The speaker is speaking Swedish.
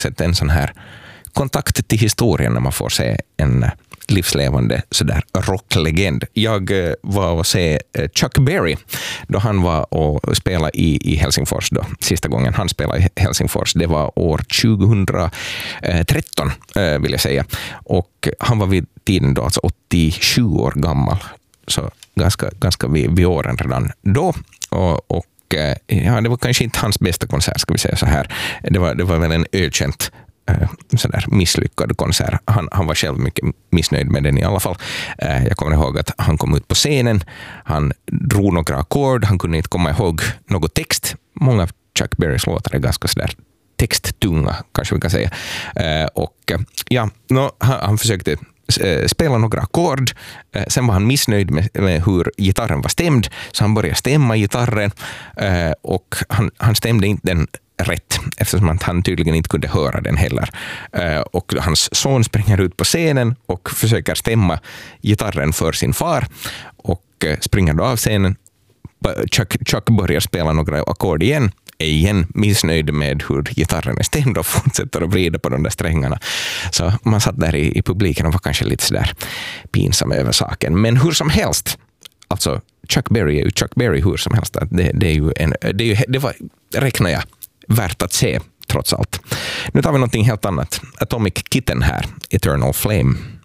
sett en sån här kontakt till historien när man får se en livslevande sådär rocklegend. Jag var och se Chuck Berry då han var och spelade i Helsingfors då. Sista gången han spelade i Helsingfors, det var år 2013 vill jag säga. Och han var vid tiden då alltså 87 år gammal. Så ganska vid åren redan då. Och ja, det var kanske inte hans bästa konsert, ska vi säga så här. Det var väl en ökänt sådär misslyckad konsert. Han var själv mycket missnöjd med den i alla fall. Jag kommer ihåg att han kom ut på scenen, han drog några ackord, han kunde inte komma ihåg något text. Många av Chuck Berrys låtar är ganska sådär texttunga, kanske vi kan säga. Och ja, han försökte spela några ackord. Sen var han missnöjd med hur gitarren var stämd, så han började stämma gitarren och han stämde inte den rätt eftersom han tydligen inte kunde höra den heller. Och hans son springer ut på scenen och försöker stämma gitarren för sin far och springer då av scenen. Chuck börjar spela några ackord igen, missnöjd med hur gitarren är stämd och fortsätter att vrida på de där strängarna. Så man satt där i publiken och var kanske lite sådär pinsam över saken. Men hur som helst, alltså Chuck Berry är ju Chuck Berry hur som helst. Det var, räknar jag, värt att se trots allt. Nu tar vi någonting helt annat. Atomic Kitten här, Eternal Flame.